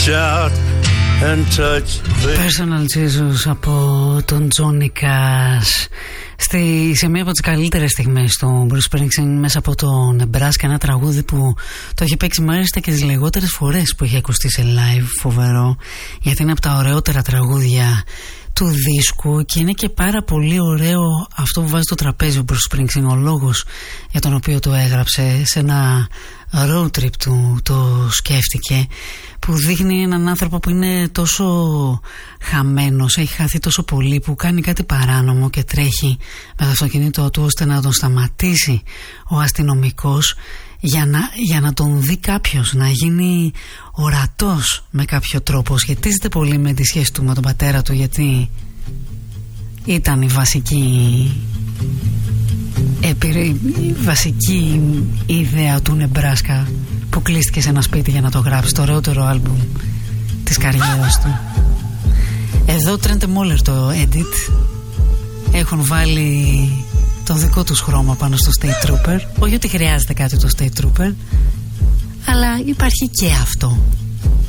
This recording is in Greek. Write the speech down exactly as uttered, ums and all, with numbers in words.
Personal Jesus από τον Johnny Cash. Στη, σε μία από τις καλύτερες στιγμές του Bruce Springsteen, μέσα από το Nebraska, ένα τραγούδι που το έχει παίξει μάλιστα και τις λιγότερες φορές που έχει ακουστεί σε live. Φοβερό, γιατί είναι από τα ωραιότερα τραγούδια του δίσκου και είναι και πάρα πολύ ωραίο αυτό που βάζει στο τραπέζι ο Bruce Springsteen, ο λόγος για τον οποίο το έγραψε. Σε ένα road trip του το σκέφτηκε, που δείχνει έναν άνθρωπο που είναι τόσο χαμένος, έχει χαθεί τόσο πολύ, που κάνει κάτι παράνομο και τρέχει με το αυτοκίνητό του ώστε να τον σταματήσει ο αστυνομικός για να, για να τον δει κάποιος, να γίνει ορατός με κάποιο τρόπο. Σχετίζεται πολύ με τη σχέση του με τον πατέρα του, γιατί ήταν η βασική η βασική ιδέα του Νεμπράσκα, που κλείστηκε σε ένα σπίτι για να το γράψει, το ωραιότερο άλμπουμ της καριέρας του. Εδώ Trent Moller το edit, έχουν βάλει το δικό τους χρώμα πάνω στο State Trooper. Όχι ότι χρειάζεται κάτι το State Trooper, αλλά υπάρχει και αυτό.